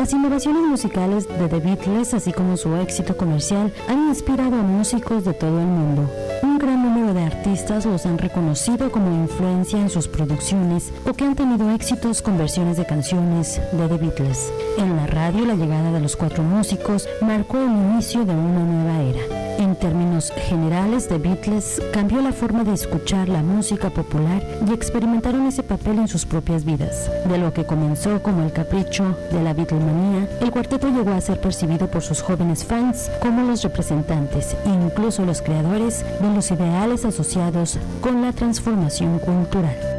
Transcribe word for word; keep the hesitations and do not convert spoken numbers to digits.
Las innovaciones musicales de The Beatles, así como su éxito comercial, han inspirado a músicos de todo el mundo. Un gran número de artistas los han reconocido como influencia en sus producciones o que han tenido éxitos con versiones de canciones de The Beatles. En la radio, la llegada de los cuatro músicos marcó el inicio de una nueva era. En términos generales, The Beatles cambió la forma de escuchar la música popular y experimentaron ese papel en sus propias vidas. De lo que comenzó como el capricho de la Beatlemanía, el cuarteto llegó a ser percibido por sus jóvenes fans como los representantes e incluso los creadores de los ideales asociados con la transformación cultural.